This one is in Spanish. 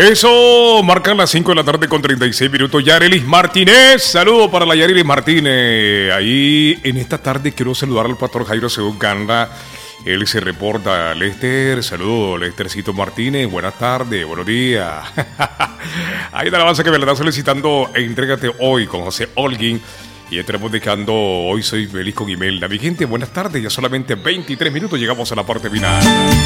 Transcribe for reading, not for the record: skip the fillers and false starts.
Eso, marcan las 5 de la tarde con 36 minutos. Yarelis Martínez, saludo para la Yarelis Martínez. Ahí en esta tarde quiero saludar al pastor Jairo Según Ganda. Él se reporta. Lester, saludo, Lestercito Martínez, buenas tardes, buenos días. Hay una alabanza que me la está solicitando. Entrégate hoy con José Holguín. Y estaremos dejando Hoy Soy Feliz con Imelda. Mi gente, buenas tardes. Ya solamente 23 minutos llegamos a la parte final.